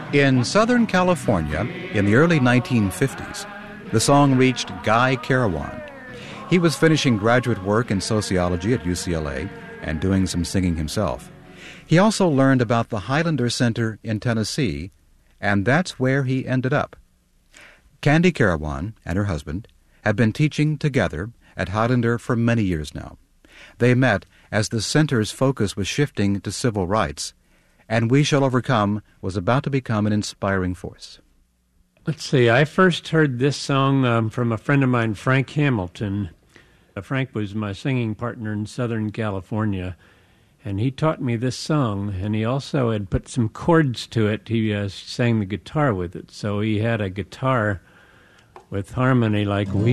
In Southern California, in the early 1950s, the song reached Guy Carawan. He was finishing graduate work in sociology at UCLA and doing some singing himself. He also learned about the Highlander Center in Tennessee, and that's where he ended up. Candy Carawan and her husband have been teaching together at Highlander for many years now. They met as the center's focus was shifting to civil rights, and We Shall Overcome was about to become an inspiring force. Let's see, I first heard this song from a friend of mine, Frank Hamilton. Frank was my singing partner in Southern California, and he taught me this song, and he also had put some chords to it. He sang the guitar with it, so he had a guitar with harmony like We